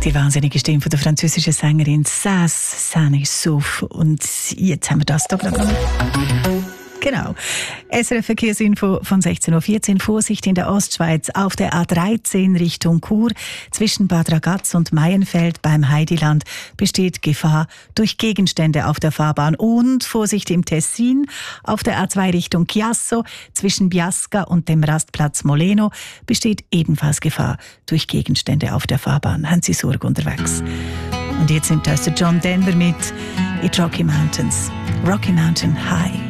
Die wahnsinnige Stimme von der französischen Sängerin Sass Sanissouf. Und jetzt haben wir das da gerade noch. Genau. SRF Verkehrsinfo von 16.14 Uhr. Vorsicht in der Ostschweiz auf der A13 Richtung Chur. Zwischen Bad Ragaz und Maienfeld beim Heidiland besteht Gefahr durch Gegenstände auf der Fahrbahn. Und Vorsicht im Tessin auf der A2 Richtung Chiasso. Zwischen Biasca und dem Rastplatz Moleno besteht ebenfalls Gefahr durch Gegenstände auf der Fahrbahn. Haben Sie Sorge unterwegs? Und jetzt nimmt der John Denver mit It's Rocky Mountains. Rocky Mountain High.